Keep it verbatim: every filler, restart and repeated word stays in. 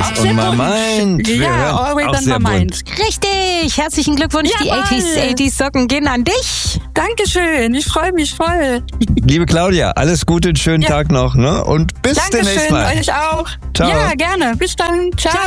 Always on my mind. Wir Ja, hören always auch on sehr my bunt. mind. Richtig, herzlichen Glückwunsch. Die Jawohl. achtziger, achtziger Socken gehen an dich. Dankeschön, ich freue mich voll. Liebe Claudia, alles Gute, einen schönen Ja. Tag noch, ne? Und bis demnächst Dankeschön, mal. euch auch. Ciao. Ja, gerne. Bis dann. Ciao.